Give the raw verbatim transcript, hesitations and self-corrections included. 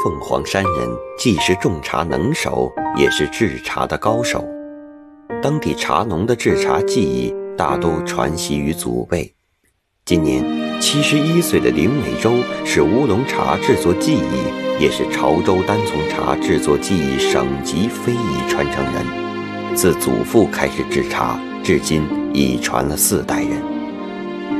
凤凰山人既是种茶能手，也是制茶的高手。当地茶农的制茶技艺大都传习于祖辈。今年七十一岁的林美洲是乌龙茶制作技艺，也是潮州单丛茶制作技艺省级非遗传承人。自祖父开始制茶，至今已传了四代人。